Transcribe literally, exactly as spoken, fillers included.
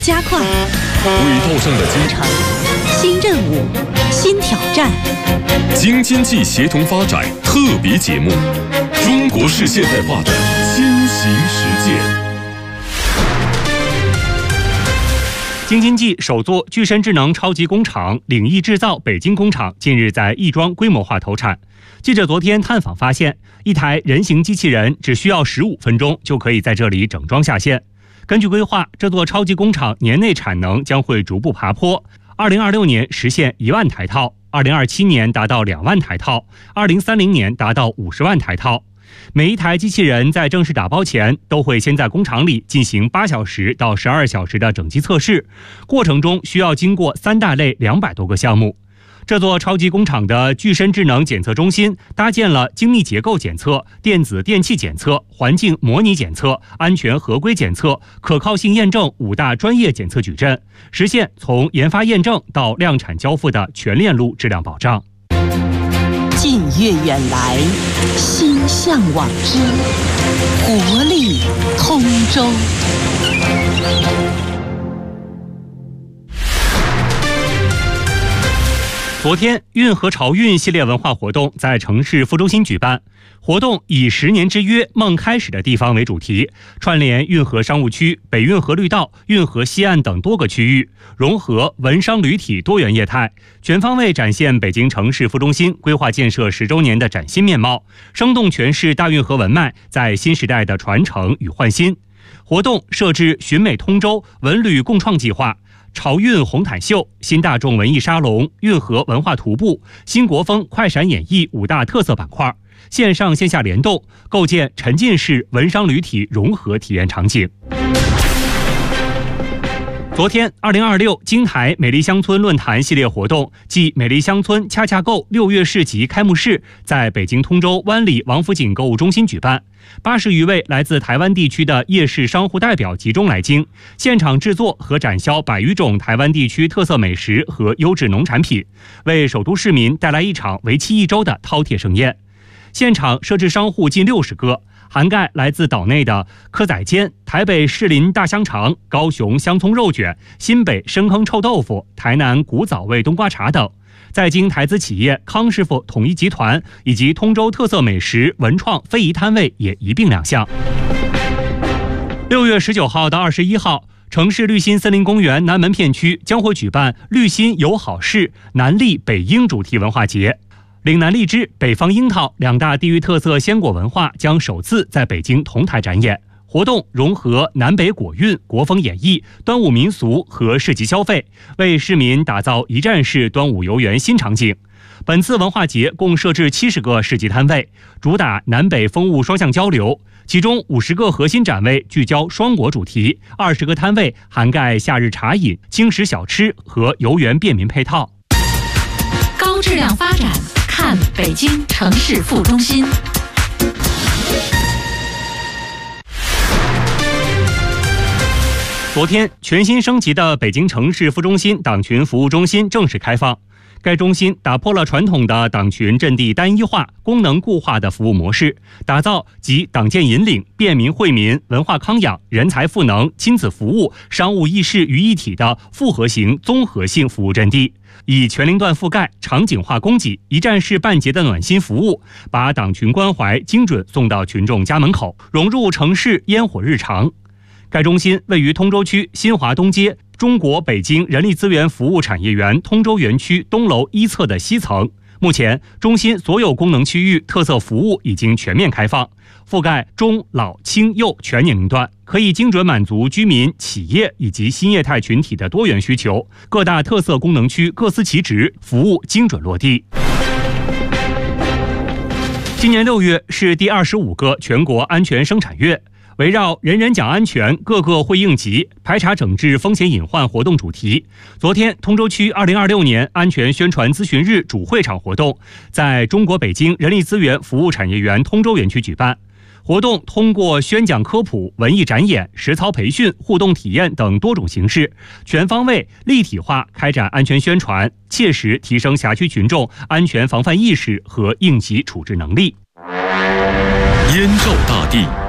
加快， 轨道上的京城， 新任务，新挑战。 京津冀协同发展特别节目，中国式现代化的先行实践。 京津冀首座具身智能超级工厂领益制造北京工厂近日在亦庄规模化投产。记者昨天探访发现，一台人形机器人只需要十五分钟就可以在这里整装下线。根据规划，这座超级工厂年内产能将会逐步爬坡，二零二六年实现一万台套，二零二七年达到两万台套，二零三零年达到五十万台套。每一台机器人在正式打包前，都会先在工厂里进行八小时到十二小时的整机测试，过程中需要经过三大类两百多个项目。这座超级工厂的具身智能检测中心搭建了精密结构检测、电子电气检测、环境模拟检测、安全合规检测、可靠性验证五大专业检测矩阵，实现从研发验证到量产交付的全链路质量保障。 近越远来，心向往之，活力通州。 昨天，运河潮运系列文化活动在城市副中心举办。活动以十年之约梦开始的地方为主题，串联运河商务区、北运河绿道、运河西岸等多个区域，融合文商旅体多元业态，全方位展现北京城市副中心规划建设十周年的崭新面貌，生动诠释大运河文脉在新时代的传承与焕新。活动设置寻美通州文旅共创计划、潮运红毯秀、新大众文艺沙龙、运河文化徒步、新国风快闪演绎五大特色板块，线上线下联动，构建沉浸式文商旅体融合体验场景。昨天，二零二六京台美丽乡村论坛系列活动暨美丽乡村恰恰购六月市集开幕式在北京通州湾里王府井购物中心举办。八十余位来自台湾地区的夜市商户代表集中来京，现场制作和展销百余种台湾地区特色美食和优质农产品，为首都市民带来一场为期一周的饕餮盛宴。现场设置商户近六十个，涵盖来自岛内的蚵仔煎、台北士林大香肠、高雄香葱肉卷、新北深坑臭豆腐、台南古早味冬瓜茶等。在京台资企业康师傅统一集团以及通州特色美食文创非遗摊位也一并亮相。六月十九号到二十一号，城市绿心森林公园南门片区将会举办绿心友好市南荔北樱主题文化节。岭南荔枝、北方樱桃两大地域特色鲜果文化将首次在北京同台展演。活动融合南北果韵、国风演绎、端午民俗和市集消费，为市民打造一站式端午游园新场景。本次文化节共设置七十个市集摊位，主打南北风物双向交流，其中五十个核心展位聚焦双果主题，二十个摊位涵盖夏日茶饮、轻食小吃和游园便民配套。 高质量发展，看北京城市副中心。 昨天，全新升级的北京城市副中心党群服务中心正式开放。该中心打破了传统的党群阵地单一化、功能固化的服务模式，打造集党建引领、便民惠民、文化康养、人才赋能、亲子服务、商务议事于一体的复合型综合性服务阵地，以全龄段覆盖、场景化供给、一站式办结的暖心服务，把党群关怀精准送到群众家门口，融入城市烟火日常。该中心位于通州区新华东街中国北京人力资源服务产业园通州园区东楼一侧的西层。目前，中心所有功能区域特色服务已经全面开放，覆盖中老青幼全年龄段，可以精准满足居民、企业以及新业态群体的多元需求。各大特色功能区各司其职，服务精准落地。今年六月是第二十五个全国安全生产月。围绕人人讲安全，个个会应急，排查整治风险隐患活动主题，昨天通州区二零二六年安全宣传咨询日主会场活动在中国北京人力资源服务产业园通州园区举办。活动通过宣讲科普、文艺展演、实操培训、互动体验等多种形式，全方位立体化开展安全宣传，切实提升辖区群众安全防范意识和应急处置能力。 燕赵大地，